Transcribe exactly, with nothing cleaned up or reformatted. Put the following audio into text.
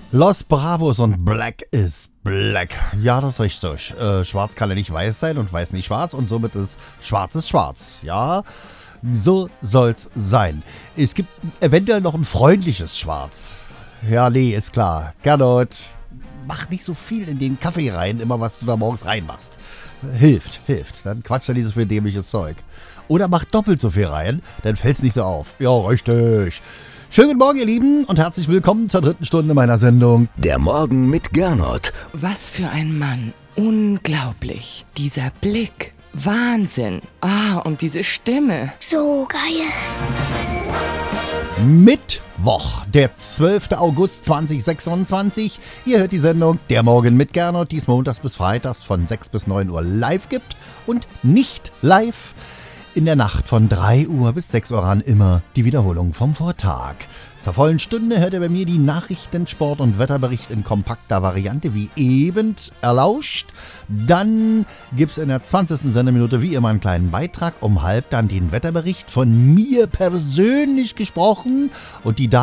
Los Bravos und Black is Black. Ja, das ist richtig. Äh, schwarz kann ja nicht weiß sein und weiß nicht schwarz und somit ist schwarz ist schwarz. Ja, so soll's sein. Es gibt eventuell noch ein freundliches Schwarz. Ja, nee, ist klar. Gernot, mach nicht so viel in den Kaffee rein, immer was du da morgens reinmachst. Hilft, hilft. Dann quatscht er dieses für dämliches Zeug. Oder mach doppelt so viel rein, dann fällt's nicht so auf. Ja, richtig. Schönen guten Morgen, ihr Lieben, und herzlich willkommen zur dritten Stunde meiner Sendung Der Morgen mit Gernot. Was für ein Mann. Unglaublich. Dieser Blick. Wahnsinn. Ah, und diese Stimme. So geil. Mittwoch, der zwölfter August zweitausendsechsundzwanzig. Ihr hört die Sendung Der Morgen mit Gernot, die es montags bis freitags von sechs bis neun Uhr live gibt und nicht live in der Nacht von drei Uhr bis sechs Uhr an immer die Wiederholung vom Vortag. Zur vollen Stunde hört ihr bei mir die Nachrichten, Sport- und Wetterbericht in kompakter Variante, wie eben erlauscht. Dann gibt es in der zwanzigsten Sendeminute wie immer einen kleinen Beitrag. Um halb dann den Wetterbericht von mir persönlich gesprochen. Und die